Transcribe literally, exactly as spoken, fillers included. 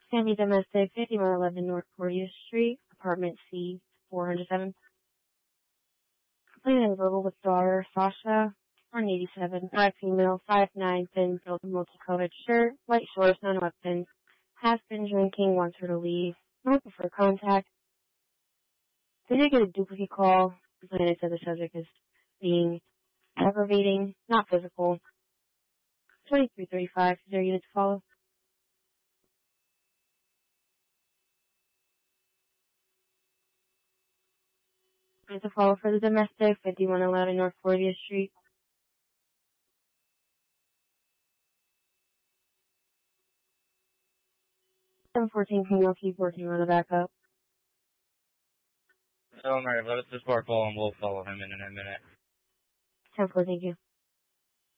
Sandy Domestic, fifty-one eleven North fortieth Street, apartment C, four oh seven. Completed and verbal with daughter, Sasha, one eighty-seven, black female, five nine, thin, built multicolored shirt, white shorts, none weapons, has been drinking, wants her to leave, not prefer contact. They did get a duplicate call. The plaintiff said the subject is being aggravating, not physical. twenty-three thirty-five, is there a unit to follow? Unit to follow for the domestic, fifty-one eleven North fortieth Street. seven fourteen, can you keep working on the backup? Alright, let us just work on and we'll follow him in in a minute. ten four, thank you.